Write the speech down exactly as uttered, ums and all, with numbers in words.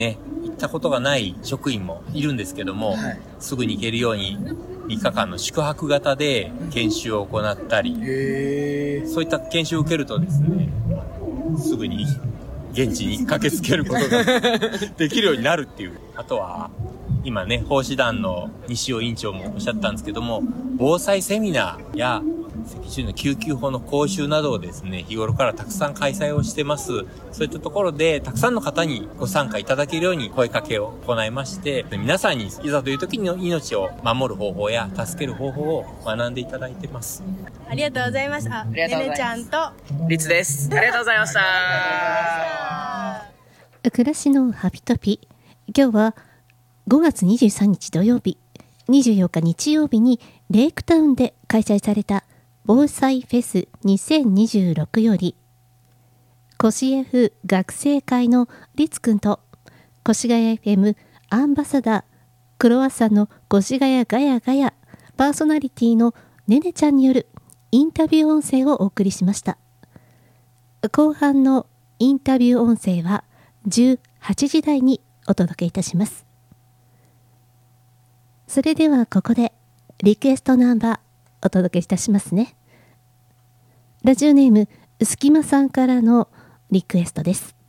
ね、行ったことがない職員もいるんですけども、はい、すぐに行けるようにみっかかんの宿泊型で研修を行ったり、へー、そういった研修を受けるとですね、すぐに現地に駆けつけることができるようになるっていう。あとは今ね、奉仕団の西尾委員長もおっしゃったんですけども、防災セミナーや赤十字の救急法の講習などをですね、日頃からたくさん開催をしてます。そういったところでたくさんの方にご参加いただけるように声かけを行いまして、皆さんにいざという時の命を守る方法や助ける方法を学んでいただいてます。 ありがとうございました。ねねちゃんとりつです。ありがとうございました。 暮らしのハピトピ。今日はごがつにじゅうさんにち土曜日、にじゅうよっか日曜日にレイクタウンで開催された防災フェスにせんにじゅうろくより、越 F 学生会のりつくんと越谷 エフエム アンバサダークロワッサンの越谷ガヤガヤパーソナリティのねねちゃんによるインタビュー音声をお送りしました。後半のインタビュー音声はじゅうはちじ台にお届けいたします。それではここでリクエストナンバーお届けいたしますね。ラジオネームすきまさんからのリクエストです。